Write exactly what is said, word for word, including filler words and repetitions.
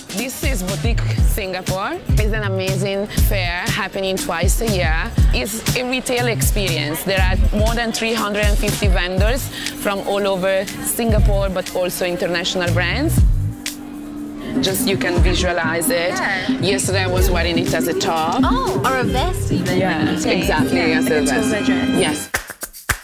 This is Boutique Singapore. It's an amazing fair happening twice a year. It's a retail experience. There are more than three hundred fifty vendors from all over Singapore, but also international brands. Just you can visualize it. Yeah. Yesterday I was wearing it as a top. Oh, or a vest even. Yeah, Okay. exactly. Yeah, as like a a vest. Tova dress. Yes.